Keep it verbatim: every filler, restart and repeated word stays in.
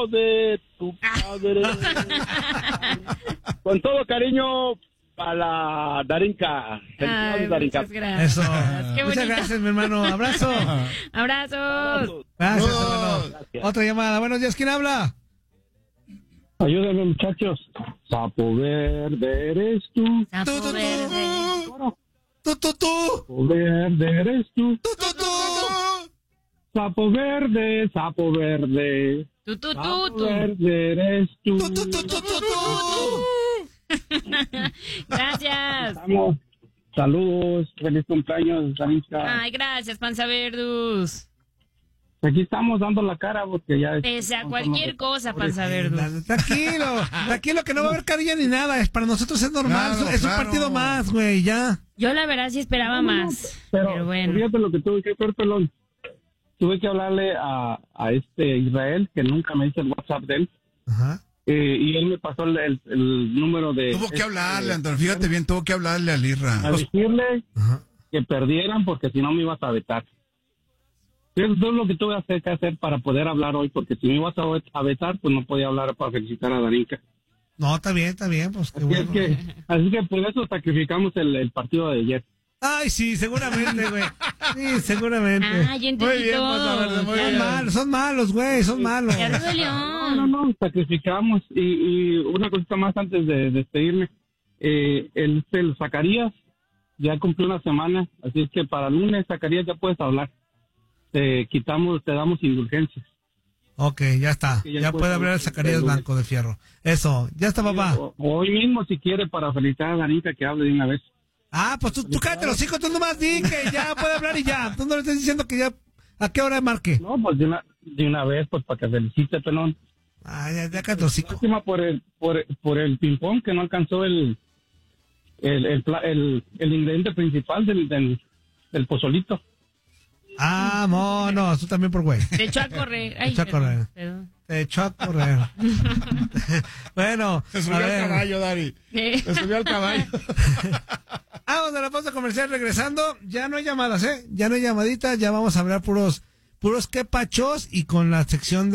de tu padre. Con todo cariño para la Darinka. Ay, Darinka. muchas gracias. Eso. Qué Muchas bonito. gracias, mi hermano. Abrazo. Abrazos. Gracias, Oh. hermano. Gracias. Otra llamada. Buenos días, ¿quién habla? Ayúdame, muchachos. Sapo verde eres tú. Sapo Tú, tú, tú. verde. Tú, tú, tú. Sapo verde eres tú. Tú, tú, tú. Sapo verde, sapo verde. Tú, tú, tú, Sapo tú. verde eres tú. Tú, tú, tú, tú, tú, tú. Gracias. Vamos. Saludos. Feliz cumpleaños, Darinka. Ay, gracias, Panza Verdus. Aquí estamos dando la cara porque ya... Pese a cualquier cosa, Panza Verdus. Tranquilo, tranquilo, que no va a haber carilla ni nada. Es para nosotros es normal. Claro, es un claro. partido más, güey, ya. Yo la verdad sí esperaba más. Pero, Pero bueno. fíjate lo que tuve que hacer, pelón. Tuve que hablarle a, a este Israel, que nunca me hizo el WhatsApp de él, Ajá. eh, y él me pasó el, el, el número de... Tuvo que este, hablarle, Antonio, fíjate bien, tuvo que hablarle al A Irra. decirle Ajá. que perdieran porque si no me ibas a vetar. Eso es lo que tuve que hacer para poder hablar hoy, porque si me ibas a, a vetar, pues no podía hablar para felicitar a Darinka. No, está bien, está bien, pues qué Así, bueno. es que, así que por eso sacrificamos el, el partido de ayer. Ay, sí, seguramente, güey. Sí, seguramente. Ah, yo entendí Muy bien, todo. Panza Verde, muy Ya- Son bien. malos, son malos, güey, son malos. Ya Rudo No, no, León. no, sacrificamos. Y, y una cosita más antes de despedirme. Eh, el, el Zacarías ya cumplió una semana, así es que para el lunes, Zacarías, ya puedes hablar. Te quitamos, te damos indulgencias. Ok, ya está. Sí, ya Ya puede puede hablar el hablar. Zacarías Blanco de Fierro. Eso, ya está, papá. O, o hoy mismo, si quiere, para felicitar a Darinka, que hable de una vez. Ah, pues tú, tú cállate los hijos, tú nomás di que ya puede hablar y ya. Tú no le estás diciendo que ya, ¿a qué hora marque? No, pues de una, de una vez, pues para que felicite, pelón. Ah, ya, ya cállate los hijos. Lástima por el, por, por el ping-pong que no alcanzó el, el, el, pla- el, el ingrediente principal del, del, del pozolito. Ah, mono, tú también por güey. Te echó a correr. Ay, Te echó a perdón, correr. perdón. Te echó a correr. Bueno, Se a subió al ver. caballo, Dari. Eh. Se subió al caballo. Vamos a la pausa comercial regresando. Ya no hay llamadas, ¿eh? Ya no hay llamaditas, ya vamos a hablar puros, puros quepachos y con la sección de